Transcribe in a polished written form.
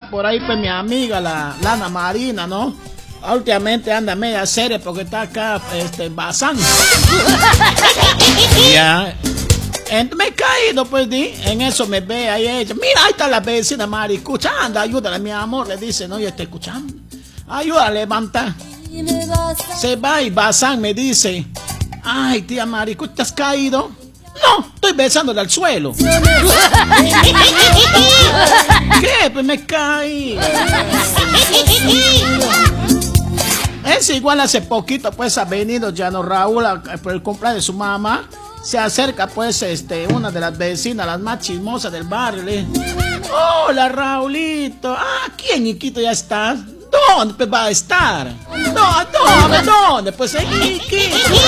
por ahí pues mi amiga, la Lana Marina, ¿no? Últimamente anda media seria porque está acá, Bazán. Ya. Me he caído, pues, en eso me ve ahí ella. Mira, ahí está la vecina Mari, escucha, anda, ayúdale, mi amor, le dice, no, yo estoy escuchando. Ayúdale a levantar. Se va y Bazán me dice, ay, tía Mari, ¿te has caído? No, estoy besándole al suelo. ¿Qué? Pues me caí. Es igual hace poquito, pues, ha venido Llano Raúl por el cumpleaños de su mamá. Se acerca, pues, una de las vecinas, las más chismosas del barrio. Le dice, hola, Raulito. Ah, aquí en Iquito ya estás. ¿Dónde pues, va a estar? No, ¿dónde? Pues en Iquito.